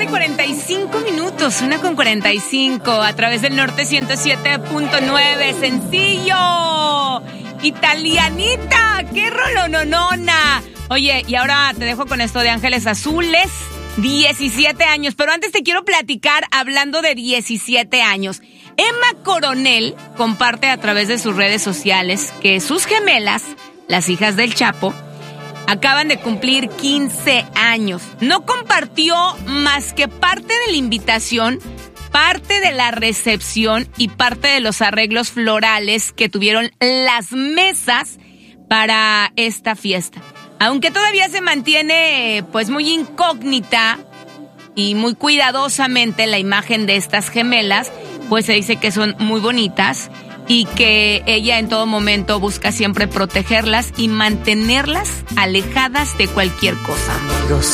1:45, 1:45, a través del Norte 107.9, sencillo, italianita, qué rolononona. Oye, y ahora te dejo con esto de Ángeles Azules, 17 años, pero antes te quiero platicar hablando de 17 años. Emma Coronel comparte a través de sus redes sociales que sus gemelas, las hijas del Chapo, acaban de cumplir 15 años. No compartió más que parte de la invitación, parte de la recepción y parte de los arreglos florales que tuvieron las mesas para esta fiesta. Aunque todavía se mantiene pues muy incógnita y muy cuidadosamente la imagen de estas gemelas, pues se dice que son muy bonitas y que ella en todo momento busca siempre protegerlas y mantenerlas alejadas de cualquier cosa. Amigos